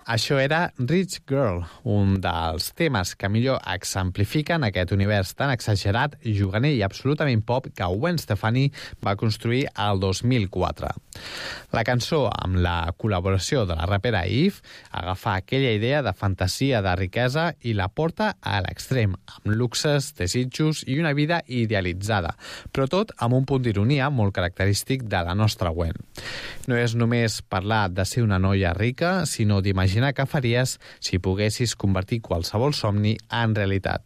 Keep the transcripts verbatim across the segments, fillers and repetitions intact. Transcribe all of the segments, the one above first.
Això era Rich Girl, un dels temes que millor exemplifiquen aquest univers tan exagerat, juganer i absolutament pop que Gwen Stefani va construir el dos mil quatre. La cançó, amb la col·laboració de la rapera Eve, agafa aquella idea de fantasia de riquesa i la porta a l'extrem, amb luxes, desitjos i una vida idealitzada, però tot amb un punt d'ironia molt característic de la nostra Gwen. No és només parlar de ser una noia rica, sinó d'imaginar què faries si poguessis convertir qualsevol somni en realitat.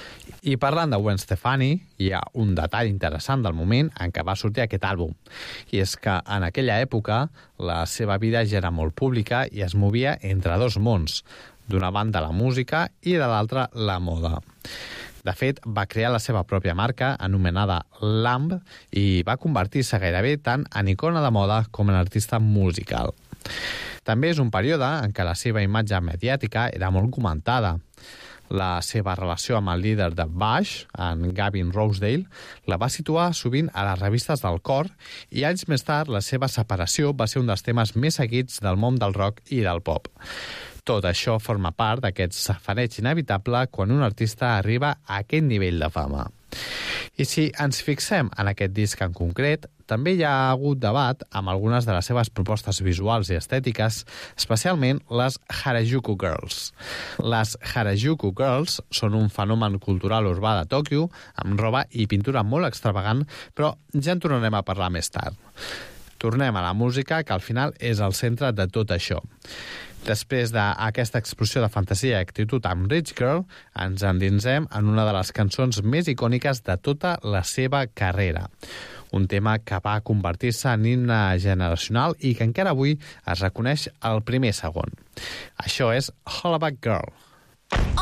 I parlant de Gwen Stefani, hi ha un detall interessant del moment en què va sortir aquest àlbum, i és que en aquella època la seva vida ja era molt pública i es movia entre dos mons, d'una banda la música i de l'altra la moda. De fet, va crear la seva pròpia marca, anomenada Lamb, i va convertir-se gairebé tant en icona de moda com en artista musical. També és un període en què la seva imatge mediàtica era molt comentada. La seva relació amb el líder de Bush, en Gavin Rossdale, la va situar sovint a les revistes del cor i anys més tard la seva separació va ser un dels temes més seguits del món del rock i del pop. Tot això forma part d'aquest safareig inevitable quan un artista arriba a aquest nivell de fama. I si ens fixem en aquest disc en concret, també hi ha hagut debat amb algunes de les seves propostes visuals i estètiques, especialment les Harajuku Girls. Les Harajuku Girls són un fenomen cultural urbà de Tòquio, amb roba i pintura molt extravagant, però ja en tornarem a parlar més tard. Tornem a la música, que al final és el centre de tot això. Després d'aquesta explosió de fantasia i actitud amb Rich Girl, ens endinsem en una de les cançons més icòniques de tota la seva carrera. Un tema que va convertir-se en himne generacional i que encara avui es reconeix el primer segon. Això és Hollaback Girl.